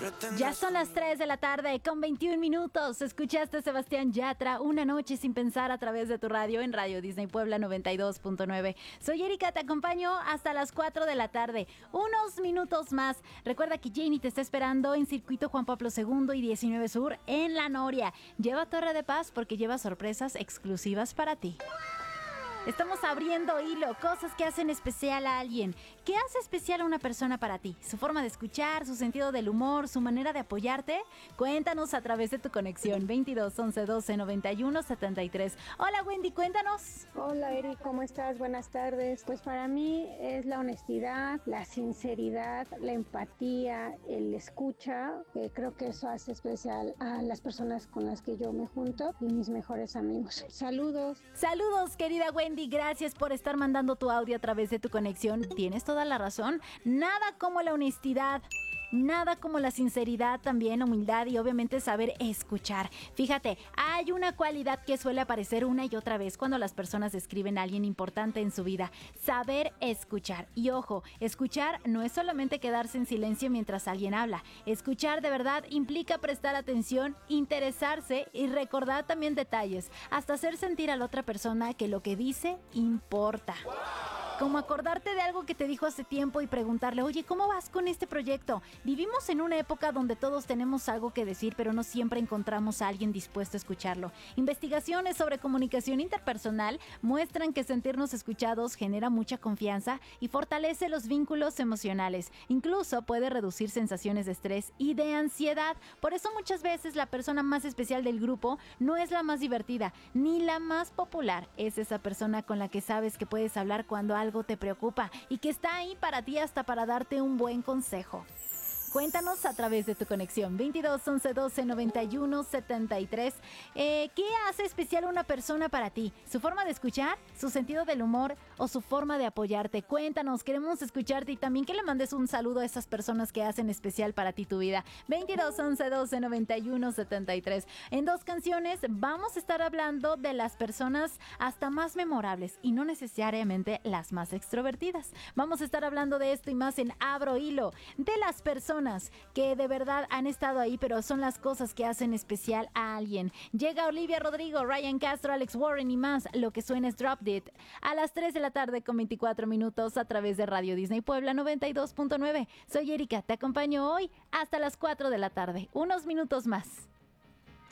Ya son las 3 de la tarde con 21 minutos. Escuchaste a Sebastián Yatra, Una noche sin pensar, a través de tu radio en Radio Disney Puebla 92.9. Soy Erika, te acompaño hasta las 4 de la tarde. Unos minutos más. Recuerda que Jamie te está esperando en Circuito Juan Pablo II y 19 Sur en La Noria. Lleva Torre de Paz porque lleva sorpresas exclusivas para ti. Estamos abriendo hilo, cosas que hacen especial a alguien. ¿Qué hace especial a una persona para ti? ¿Su forma de escuchar, su sentido del humor, su manera de apoyarte? Cuéntanos a través de tu conexión 22 11 12 91 73. Hola Wendy, cuéntanos. Hola Eri, ¿cómo estás? Buenas tardes. Pues para mí es la honestidad, la sinceridad, la empatía, el escucha. Creo que eso hace especial a las personas con las que yo me junto y mis mejores amigos. Saludos. Saludos, querida Wendy, gracias por estar mandando tu audio a través de tu conexión. Tienes toda la razón. Nada como la honestidad. Nada como la sinceridad, también humildad y obviamente saber escuchar. Fíjate, hay una cualidad que suele aparecer una y otra vez cuando las personas describen a alguien importante en su vida: saber escuchar. Y ojo, escuchar no es solamente quedarse en silencio mientras alguien habla. Escuchar de verdad implica prestar atención, interesarse y recordar también detalles, hasta hacer sentir a la otra persona que lo que dice importa. Como acordarte de algo que te dijo hace tiempo y preguntarle: oye, ¿cómo vas con este proyecto? Vivimos en una época donde todos tenemos algo que decir, pero no siempre encontramos a alguien dispuesto a escucharlo. Investigaciones sobre comunicación interpersonal muestran que sentirnos escuchados genera mucha confianza y fortalece los vínculos emocionales. Incluso puede reducir sensaciones de estrés y de ansiedad. Por eso muchas veces la persona más especial del grupo no es la más divertida ni la más popular. Es esa persona con la que sabes que puedes hablar cuando algo te preocupa y que está ahí para ti hasta para darte un buen consejo. Cuéntanos a través de tu conexión 22 11 12 91 73. ¿Qué hace especial a una persona para ti? ¿Su forma de escuchar? ¿Su sentido del humor? ¿O su forma de apoyarte? Cuéntanos, queremos escucharte y también que le mandes un saludo a esas personas que hacen especial para ti tu vida. 22 11 12 91 73. En dos canciones vamos a estar hablando de las personas hasta más memorables y no necesariamente las más extrovertidas. Vamos a estar hablando de esto y más en Abro Hilo, de las personas que de verdad han estado ahí, pero son las cosas que hacen especial a alguien. Llega Olivia Rodrigo, Ryan Castro, Alex Warren y más. Lo que suena es Drop It a las 3 de la tarde con 24 minutos a través de Radio Disney Puebla 92.9. Soy Erika, te acompaño hoy hasta las 4 de la tarde. Unos minutos más.